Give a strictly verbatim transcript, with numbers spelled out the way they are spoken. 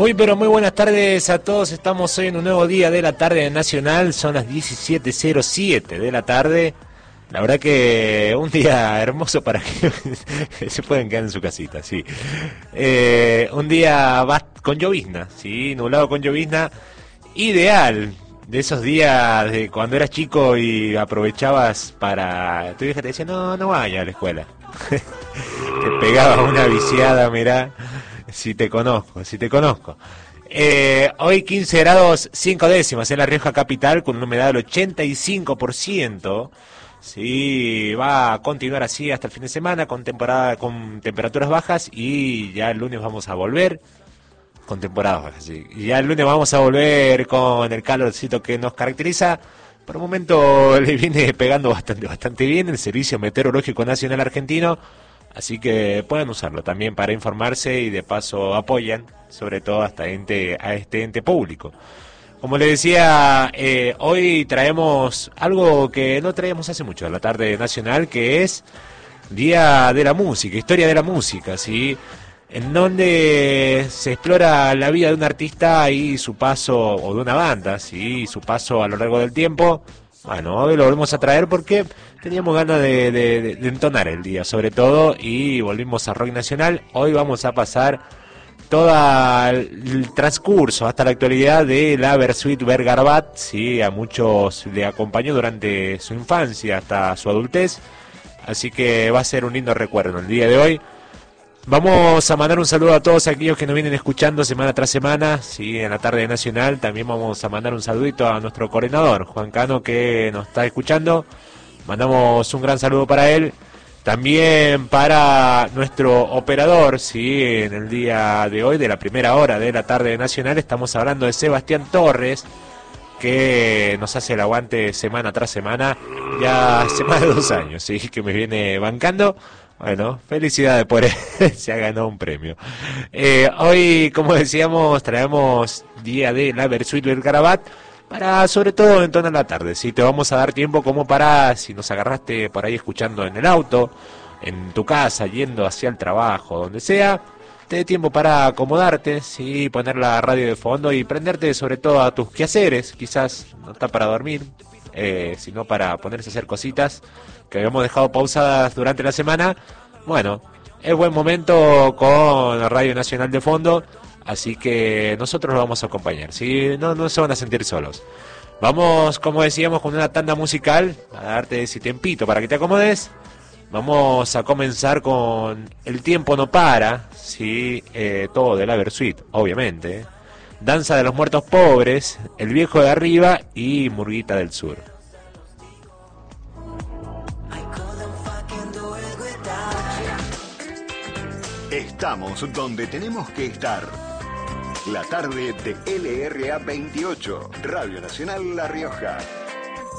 Muy pero muy buenas tardes a todos, estamos hoy en un nuevo día de la tarde nacional, son las diecisiete cero siete de la tarde. La verdad que un día hermoso para que se pueden quedar en su casita, sí. Eh, un día con llovizna, sí, nublado con llovizna, ideal. De esos días de cuando eras chico y aprovechabas para... Tu vieja te decía, no, no vaya a la escuela. Te pegaba una viciada, mirá, si te conozco, si te conozco. Eh, hoy quince grados cinco décimas en La Rioja capital, con una humedad del ochenta y cinco por ciento. Sí, va a continuar así hasta el fin de semana con temporada, con temperaturas bajas, y ya el lunes vamos a volver con temporadas bajas, sí. Y ya el lunes vamos a volver con el calorcito que nos caracteriza. Por el momento le viene pegando bastante, bastante bien el Servicio Meteorológico Nacional Argentino, así que pueden usarlo también para informarse y de paso apoyan, sobre todo hasta ente, a este ente público. Como les decía, eh, hoy traemos algo que no traíamos hace mucho, a la tarde nacional, que es Día de la Música, Historia de la Música, ¿sí? En donde se explora la vida de un artista y su paso, o de una banda, ¿sí? Su paso a lo largo del tiempo. Bueno, hoy lo volvemos a traer porque teníamos ganas de, de, de entonar el día, sobre todo, y volvimos a rock nacional. Hoy vamos a pasar todo el transcurso hasta la actualidad de la Bersuit Vergarabat, ¿sí? A muchos le acompañó durante su infancia hasta su adultez, así que va a ser un lindo recuerdo el día de hoy. Vamos a mandar un saludo a todos aquellos que nos vienen escuchando semana tras semana, sí, en la tarde nacional. También vamos a mandar un saludito a nuestro coordinador, Juan Cano, que nos está escuchando. Mandamos un gran saludo para él. También para nuestro operador, sí, en el día de hoy, de la primera hora de la tarde nacional, estamos hablando de Sebastián Torres, que nos hace el aguante semana tras semana, ya hace más de dos años, sí, que me viene bancando. Bueno, felicidades por él, se ha ganado un premio. Eh, hoy, como decíamos, traemos Día de la Bersuit Vergarabat para, sobre todo, entonar la tarde. ¿Sí? Te vamos a dar tiempo como para, si nos agarraste por ahí escuchando en el auto, en tu casa, yendo hacia el trabajo, donde sea, te dé tiempo para acomodarte, ¿sí? Poner la radio de fondo y prenderte sobre todo a tus quehaceres. Quizás no está para dormir, eh, sino para ponerse a hacer cositas que habíamos dejado pausadas durante la semana. Bueno, es buen momento con la Radio Nacional de fondo, así que nosotros lo vamos a acompañar, ¿sí? No, no se van a sentir solos. Vamos, como decíamos, con una tanda musical, a darte ese tiempito para que te acomodes. Vamos a comenzar con El Tiempo No Para, ¿sí? Eh, todo de la Bersuit, obviamente. Danza de los Muertos Pobres, El Viejo de Arriba y Murguita del Sur. Estamos donde tenemos que estar. La tarde de L R A veintiocho, Radio Nacional La Rioja.